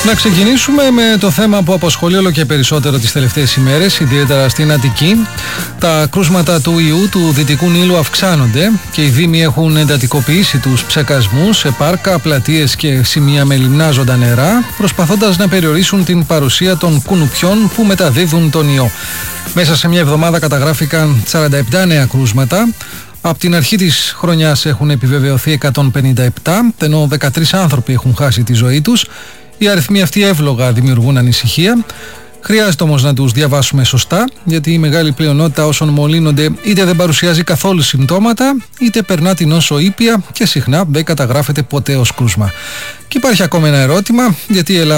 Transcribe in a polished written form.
Να ξεκινήσουμε με το θέμα που απασχολεί όλο και περισσότερο τις τελευταίες ημέρες, ιδιαίτερα στην Αττική. Τα κρούσματα του ιού του Δυτικού Νείλου αυξάνονται και οι δήμοι έχουν εντατικοποιήσει τους ψεκασμούς σε πάρκα, πλατείες και σημεία με λιμνάζοντα νερά, προσπαθώντας να περιορίσουν την παρουσία των κουνουπιών που μεταδίδουν τον ιό. Μέσα σε μια εβδομάδα καταγράφηκαν 47 νέα κρούσματα. Από την αρχή της χρονιάς έχουν επιβεβαιωθεί 157, ενώ 13 άνθρωποι έχουν χάσει τη ζωή τους. Οι αριθμοί αυτοί εύλογα δημιουργούν ανησυχία. Χρειάζεται όμως να τους διαβάσουμε σωστά, γιατί η μεγάλη πλειονότητα όσων μολύνονται είτε δεν παρουσιάζει καθόλου συμπτώματα, είτε περνά την νόσο ήπια και συχνά δεν καταγράφεται ποτέ ως κρούσμα. Και υπάρχει ακόμα ένα ερώτημα, γιατί η Ελλάδα